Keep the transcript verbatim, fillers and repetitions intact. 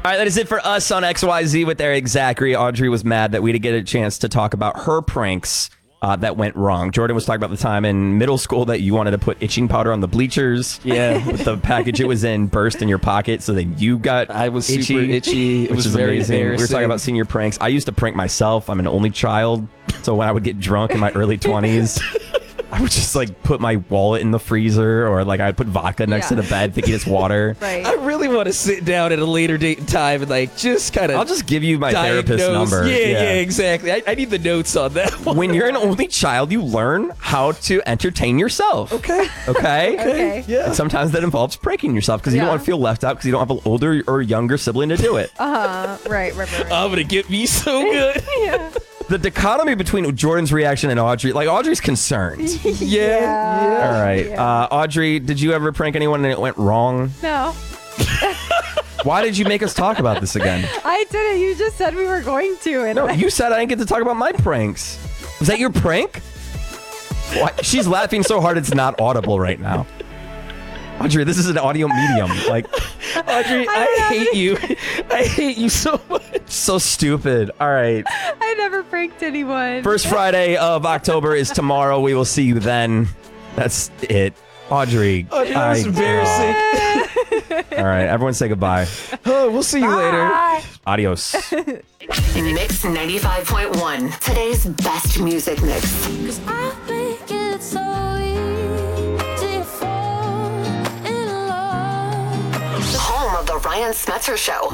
All right, that is it for us on X Y Z with Eric Zachary. Audrey was mad that we didn't get a chance to talk about her pranks uh, that went wrong. Jordan was talking about the time in middle school that you wanted to put itching powder on the bleachers. Yeah. With the package it was in burst in your pocket, so then you got I was itchy, super itchy. It which was is very amazing. We were embarrassing. talking about senior pranks. I used to prank myself. I'm an only child, so when I would get drunk in my early twenties, I would just like put my wallet in the freezer, or like I'd put vodka next Yeah. to the bed thinking it's water. Right. I really want to sit down at a later date and time and like just kind of. I'll just give you my therapist diagnose. number. Yeah, yeah, exactly. I, I need the notes on that one. When you're an only child, you learn how to entertain yourself. Okay. Okay? Okay. Yeah. And sometimes that involves pranking yourself because you don't Yeah. want to feel left out because you don't have an older or younger sibling to do it. Uh, right, right, right. right. I'm gonna get me so good. yeah. The dichotomy between Jordan's reaction and Audrey, like Audrey's concerned. Yeah. All right. Yeah. Uh, Audrey, did you ever prank anyone and it went wrong? No, Why did you make us talk about this again? I didn't. You just said we were going to. And No, I- you said I didn't get to talk about my pranks. Was that your prank? Why? She's laughing so hard it's not audible right now. Audrey, this is an audio medium. Like, Audrey, I hate you. I hate you so much. so stupid. All right. I never pranked anyone. First Friday of October is tomorrow. We will see you then. That's it. Audrey. Audrey, that was I- embarrassing. All right. Everyone say goodbye. Oh, we'll see you later. Bye. Adios. Mix ninety-five point one, today's best music mix. Cause I make it so easy to fall in love. Home of the Ryan Smetzer Show.